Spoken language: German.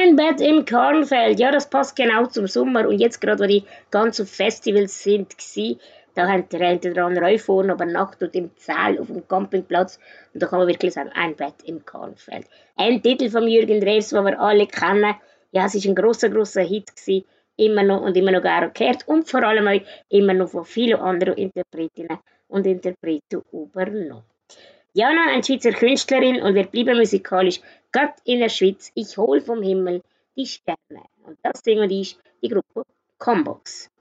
Ein Bett im Kornfeld, ja, das passt genau zum Sommer. Und jetzt gerade, wo die ganzen Festivals sind, da haben die einen oder andere vorne übernachtet im Zelt auf dem Campingplatz. Und da kann man wirklich sagen, ein Bett im Kornfeld. Ein Titel von Jürgen Drews, den wir alle kennen. Ja, es war ein grosser Hit gewesen. Immer noch und immer noch gerne gehört. Und vor allem auch immer noch von vielen anderen Interpretinnen und Interpreten übernommen. Jana, eine Schweizer Künstlerin und wir bleiben musikalisch gerade in der Schweiz. Ich hol vom Himmel die Sterne. Und das Ding ist die Gruppe Combox.